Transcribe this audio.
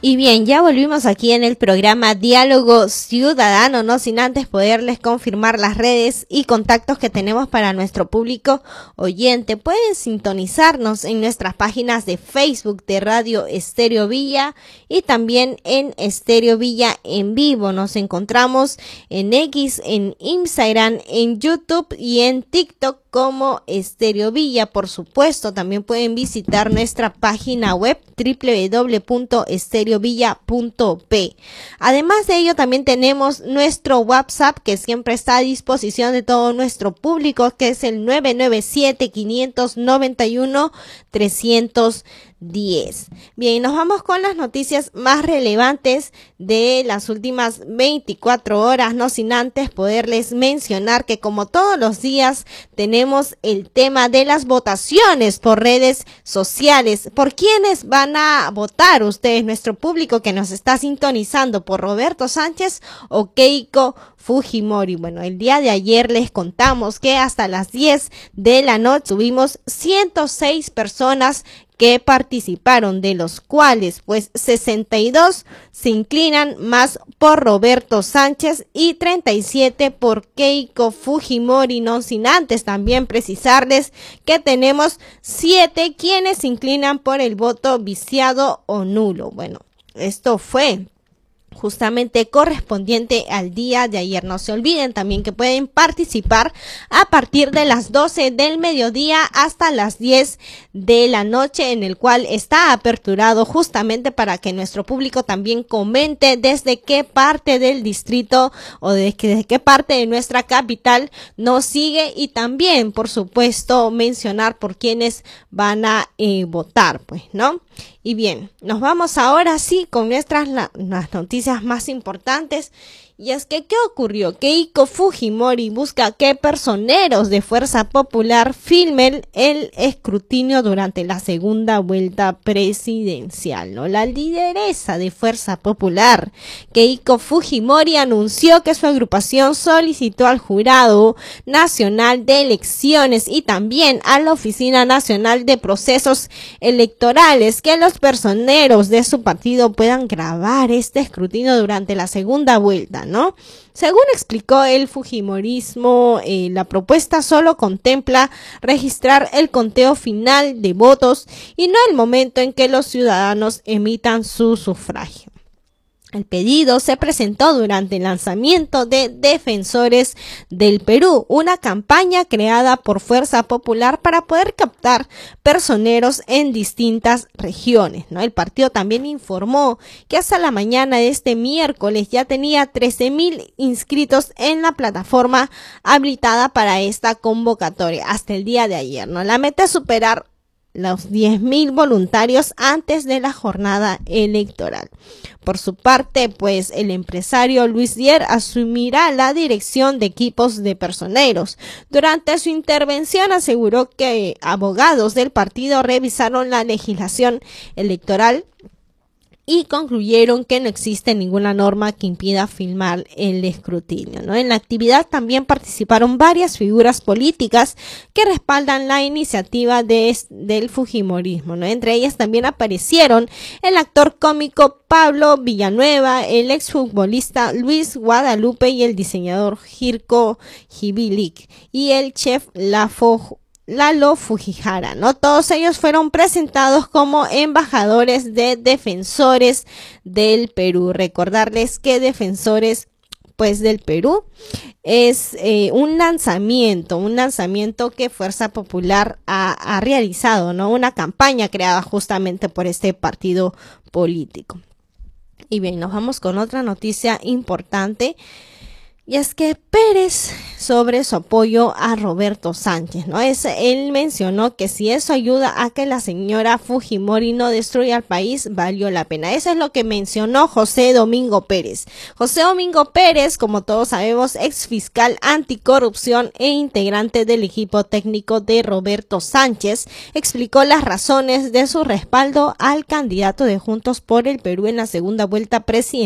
Y bien, ya volvimos aquí en el programa Diálogo Ciudadano, no sin antes poderles confirmar las redes y contactos que tenemos para nuestro público oyente. Pueden sintonizarnos en nuestras páginas de Facebook de Radio Estéreo Villa y también en Estéreo Villa en vivo. Nos encontramos en X, en Instagram, en YouTube y en TikTok como Estéreo Villa. Por supuesto, también pueden visitar nuestra página web www.estereovilla.p. Además de ello, también tenemos nuestro WhatsApp que siempre está a disposición de todo nuestro público, que es el 997-591-310. Bien, nos vamos con las noticias más relevantes de las últimas 24 horas, no sin antes poderles mencionar que como todos los días tenemos el tema de las votaciones por redes sociales. ¿Por quiénes van a votar ustedes, nuestro público que nos está sintonizando? ¿Por Roberto Sánchez o Keiko Fujimori? Bueno, el día de ayer les contamos que hasta las 10 de la noche tuvimos 106 personas que participaron, de los cuales pues 62 se inclinan más por Roberto Sánchez y 37 por Keiko Fujimori, no sin antes también precisarles que tenemos 7 quienes se inclinan por el voto viciado o nulo. Bueno, esto fue justamente correspondiente al día de ayer. No se olviden también que pueden participar a partir de las 12 del mediodía hasta las 10 de la noche, en el cual está aperturado justamente para que nuestro público también comente desde qué parte del distrito o desde qué parte de nuestra capital nos sigue, y también, por supuesto, mencionar por quiénes van a votar, pues, ¿no? Y bien, nos vamos ahora sí con las noticias más importantes. Y es que, ¿qué ocurrió? Keiko Fujimori busca que personeros de Fuerza Popular filmen el escrutinio durante la segunda vuelta presidencial, ¿no? La lideresa de Fuerza Popular, Keiko Fujimori, anunció que su agrupación solicitó al Jurado Nacional de Elecciones y también a la Oficina Nacional de Procesos Electorales que los personeros de su partido puedan grabar este escrutinio durante la segunda vuelta, ¿no? Según explicó el fujimorismo, la propuesta solo contempla registrar el conteo final de votos y no el momento en que los ciudadanos emitan su sufragio. El pedido se presentó durante el lanzamiento de Defensores del Perú, una campaña creada por Fuerza Popular para poder captar personeros en distintas regiones, ¿no? El partido también informó que hasta la mañana de este miércoles ya tenía 13,000 inscritos en la plataforma habilitada para esta convocatoria hasta el día de ayer, ¿no? La meta es superar los 10,000 voluntarios antes de la jornada electoral. Por su parte, pues el empresario Luis Dier asumirá la dirección de equipos de personeros. Durante su intervención aseguró que abogados del partido revisaron la legislación electoral y concluyeron que no existe ninguna norma que impida filmar el escrutinio, ¿no? En la actividad también participaron varias figuras políticas que respaldan la iniciativa del fujimorismo, ¿no? Entre ellas también aparecieron el actor cómico Pablo Villanueva, el exfutbolista Luis Guadalupe y el diseñador Jirko Jibilic y el chef Lalo Fujihara, ¿no? Todos ellos fueron presentados como embajadores de Defensores del Perú. Recordarles que Defensores, pues, del Perú es un lanzamiento que Fuerza Popular ha realizado, ¿no? Una campaña creada justamente por este partido político. Y bien, nos vamos con otra noticia importante. Y es que Pérez, sobre su apoyo a Roberto Sánchez, ¿no? Él mencionó que si eso ayuda a que la señora Fujimori no destruya el país, valió la pena. Eso es lo que mencionó José Domingo Pérez. José Domingo Pérez, como todos sabemos, ex fiscal anticorrupción e integrante del equipo técnico de Roberto Sánchez, explicó las razones de su respaldo al candidato de Juntos por el Perú en la segunda vuelta presidencial